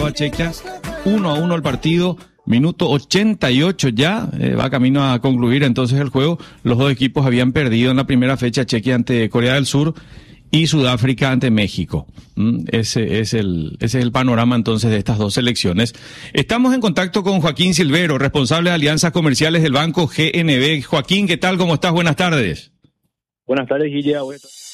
a Chequia, 1-1 el partido, minuto 88 ya, va camino a concluir entonces el juego. Los dos equipos habían perdido en la primera fecha, Chequia ante Corea del Sur y Sudáfrica ante México. Ese es el panorama entonces de estas dos selecciones. Estamos en contacto con Joaquín Silvero, responsable de alianzas comerciales del Banco GNB. Joaquín, ¿qué tal? ¿Cómo estás? Buenas tardes. Buenas tardes, Guille.